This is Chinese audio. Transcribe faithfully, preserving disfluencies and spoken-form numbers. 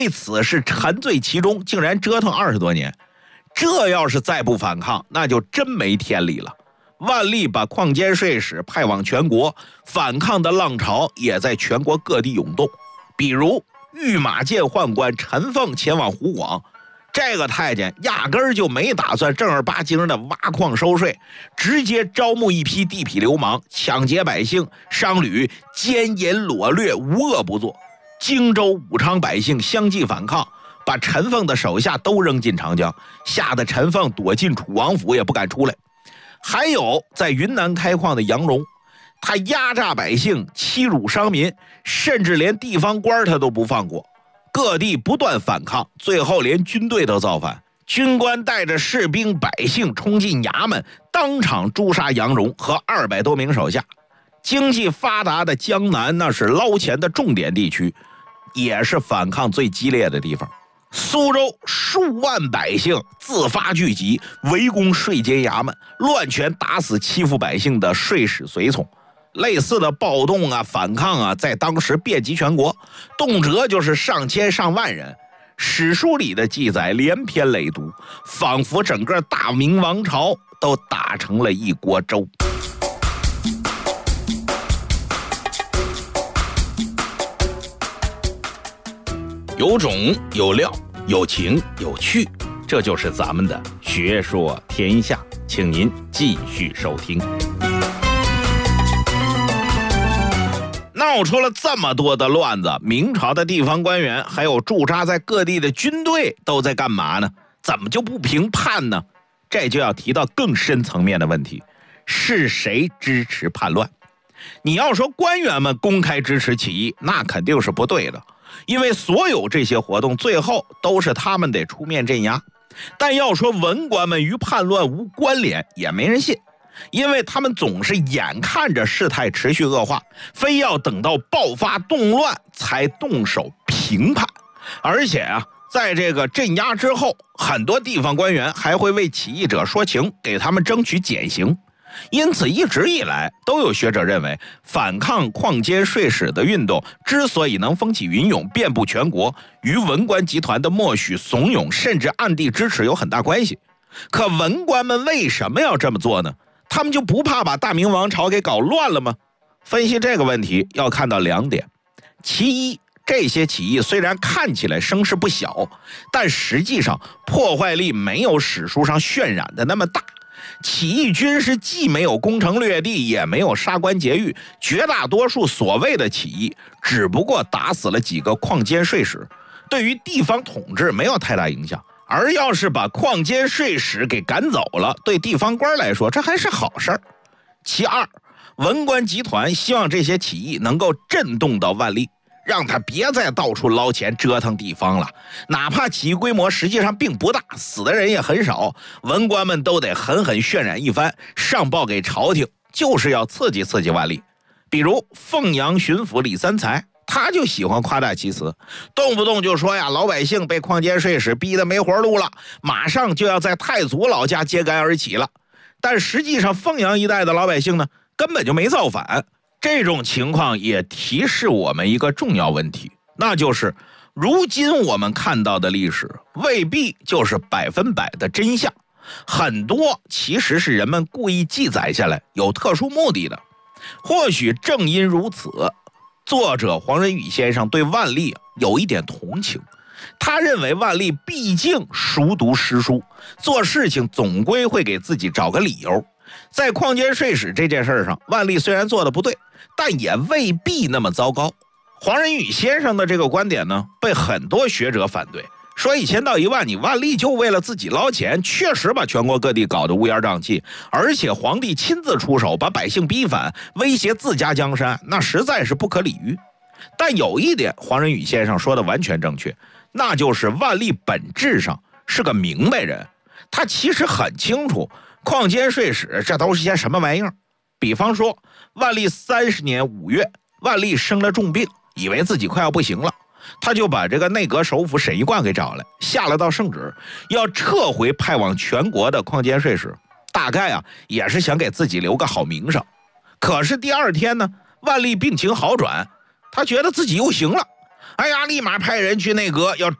为此是沉醉其中，竟然折腾二十多年。这要是再不反抗，那就真没天理了。万历把矿监税使派往全国，反抗的浪潮也在全国各地涌动。比如御马监宦官陈凤前往湖广，这个太监压根儿就没打算正儿八经的挖矿收税，直接招募一批地痞流氓，抢劫百姓，商旅奸淫掳掠，无恶不作。荆州、武昌百姓相继反抗，把陈凤的手下都扔进长江，吓得陈凤躲进楚王府也不敢出来。还有在云南开矿的杨荣，他压榨百姓，欺辱商民，甚至连地方官他都不放过。各地不断反抗，最后连军队都造反，军官带着士兵百姓冲进衙门，当场诛杀杨荣和二百多名手下。经济发达的江南那是捞钱的重点地区，也是反抗最激烈的地方。苏州数万百姓自发聚集，围攻税监衙门，乱拳打死欺负百姓的税使随从。类似的暴动啊、反抗啊，在当时遍及全国，动辄就是上千上万人。史书里的记载连篇累牍，仿佛整个大明王朝都打成了一锅粥。有种有料，有情有趣，这就是咱们的学说天下，请您继续收听。闹出了这么多的乱子，明朝的地方官员还有驻扎在各地的军队都在干嘛呢？怎么就不评判呢？这就要提到更深层面的问题，是谁支持叛乱？你要说官员们公开支持起义，那肯定是不对的，因为所有这些活动最后都是他们得出面镇压。但要说文官们与叛乱无关联，也没人信，因为他们总是眼看着事态持续恶化，非要等到爆发动乱才动手评判。而且啊，在这个镇压之后，很多地方官员还会为起义者说情，给他们争取减刑。因此一直以来都有学者认为，反抗矿监税使的运动之所以能风起云涌遍布全国，与文官集团的默许怂恿甚至暗地支持有很大关系。可文官们为什么要这么做呢？他们就不怕把大明王朝给搞乱了吗？分析这个问题要看到两点。其一，这些起义虽然看起来声势不小，但实际上破坏力没有史书上渲染的那么大。起义军是既没有攻城略地，也没有杀官劫狱，绝大多数所谓的起义只不过打死了几个矿监税使，对于地方统治没有太大影响。而要是把矿监税使给赶走了，对地方官来说这还是好事儿。其二，文官集团希望这些起义能够震动到万历，让他别再到处捞钱折腾地方了。哪怕起义规模实际上并不大，死的人也很少，文官们都得狠狠渲染一番，上报给朝廷，就是要刺激刺激万历。比如凤阳巡抚李三才，他就喜欢夸大其词，动不动就说呀，老百姓被矿监税使逼得没活路了，马上就要在太祖老家揭竿而起了。但实际上凤阳一带的老百姓呢，根本就没造反。这种情况也提示我们一个重要问题，那就是如今我们看到的历史未必就是百分百的真相，很多其实是人们故意记载下来，有特殊目的的。或许正因如此，作者黄仁宇先生对万历有一点同情，他认为万历毕竟熟读诗书，做事情总归会给自己找个理由。在矿监税使这件事上，万历虽然做的不对，但也未必那么糟糕。黄仁宇先生的这个观点呢，被很多学者反对，说一千道一万，你万历就为了自己捞钱，确实把全国各地搞得乌烟瘴气，而且皇帝亲自出手把百姓逼反，威胁自家江山，那实在是不可理喻。但有一点黄仁宇先生说的完全正确，那就是万历本质上是个明白人，他其实很清楚矿监税使这都是些什么玩意儿。比方说万历三十年五月，万历生了重病，以为自己快要不行了，他就把这个内阁首辅沈一贯给找来，下了道圣旨，要撤回派往全国的矿监税使，大概啊也是想给自己留个好名声。可是第二天呢，万历病情好转，他觉得自己又行了， 哎呀，立马派人去内阁要